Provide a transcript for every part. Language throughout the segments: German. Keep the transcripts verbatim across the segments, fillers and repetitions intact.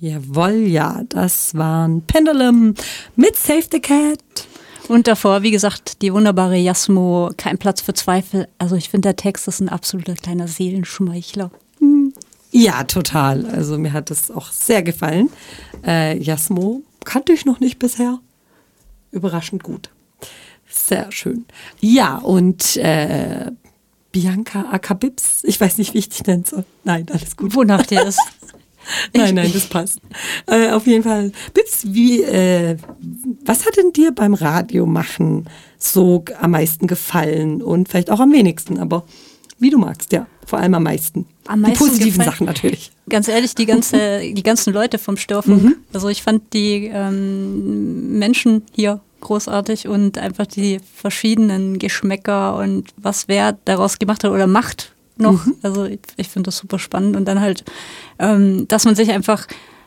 Jawohl, ja, das waren Pendulum mit Save the Cat. Und davor, wie gesagt, die wunderbare Jasmo, Kein Platz für Zweifel. Also ich finde, der Text ist ein absoluter kleiner Seelenschmeichler. Hm. Ja, total. Also mir hat es auch sehr gefallen. Äh, Jasmo kannte ich noch nicht bisher. Überraschend gut. Sehr schön. Ja, und äh, Bianca Akabibs, ich weiß nicht, wie ich die nennen soll. Nein, alles gut. Wonach der ist. Nein, nein, das passt. Äh, auf jeden Fall. Bibs, wie, äh, was hat denn dir beim Radiomachen so am meisten gefallen und vielleicht auch am wenigsten, aber wie du magst, ja, vor allem am meisten. Am meisten die positiven gefallen, Sachen natürlich. Ganz ehrlich, die, ganze, die ganzen Leute vom Störfunk. Mhm. Also ich fand die ähm, Menschen hier großartig und einfach die verschiedenen Geschmäcker und was wer daraus gemacht hat oder macht noch. Mhm. Also ich, ich finde das super spannend und dann halt, ähm, dass man sich einfach,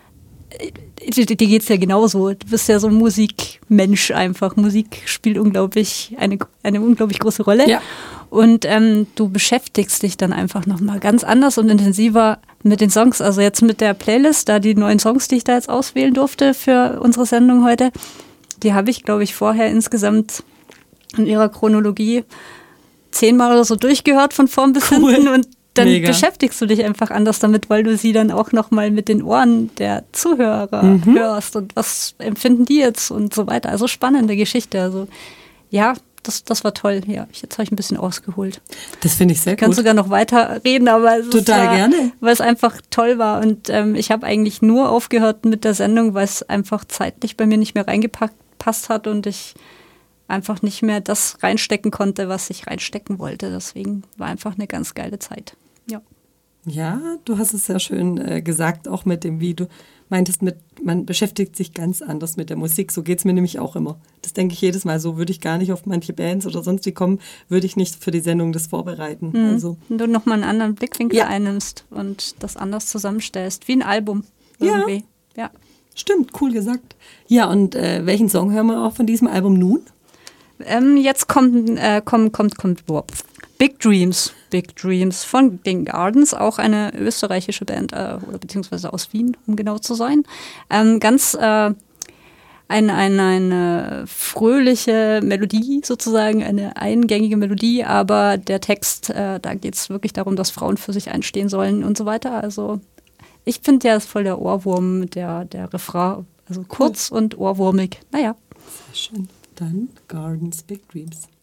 dir geht's ja genauso, du bist ja so ein Musikmensch einfach. Musik spielt unglaublich, eine, eine unglaublich große Rolle. Ja. Und ähm, du beschäftigst dich dann einfach nochmal ganz anders und intensiver mit den Songs. Also jetzt mit der Playlist, da die neuen Songs, die ich da jetzt auswählen durfte für unsere Sendung heute, die habe ich, glaube ich, vorher insgesamt in ihrer Chronologie zehnmal oder so durchgehört, von vorn bis cool. hinten. Und dann Mega. beschäftigst du dich einfach anders damit, weil du sie dann auch nochmal mit den Ohren der Zuhörer mhm. hörst. Und was empfinden die jetzt und so weiter. Also spannende Geschichte. Also ja, das, das war toll. Ja, jetzt habe ich ein bisschen ausgeholt. Das finde ich sehr gut. Ich kann sogar noch weiter reden, aber es total war, gerne, weil es einfach toll war. Und ähm, ich habe eigentlich nur aufgehört mit der Sendung, weil es einfach zeitlich bei mir nicht mehr reingepasst hat und ich einfach nicht mehr das reinstecken konnte, was ich reinstecken wollte. Deswegen war einfach eine ganz geile Zeit. Ja, ja, du hast es sehr schön äh, gesagt, auch mit dem, wie du meintest, mit, man beschäftigt sich ganz anders mit der Musik. So geht es mir nämlich auch immer. Das denke ich jedes Mal. So würde ich gar nicht auf manche Bands oder sonst wie kommen, würde ich nicht für die Sendung das vorbereiten. Mhm. Also. Wenn du nochmal einen anderen Blickwinkel ja. einnimmst und das anders zusammenstellst. Wie ein Album irgendwie. Ja. ja. Stimmt, cool gesagt. Ja, und äh, welchen Song hören wir auch von diesem Album nun? Ähm, jetzt kommt, äh, kommt, kommt, kommt boah, Big Dreams. Big Dreams von den Gardens, auch eine österreichische Band, äh, oder beziehungsweise aus Wien, um genau zu sein. Ähm, ganz äh, ein, ein, eine fröhliche Melodie sozusagen, eine eingängige Melodie, aber der Text, äh, da geht es wirklich darum, dass Frauen für sich einstehen sollen und so weiter. Also ich finde, der ist voll der Ohrwurm, der, der Refrain, also kurz cool. und ohrwurmig. Naja. Sehr schön. Dann Gardens, Big Dreams.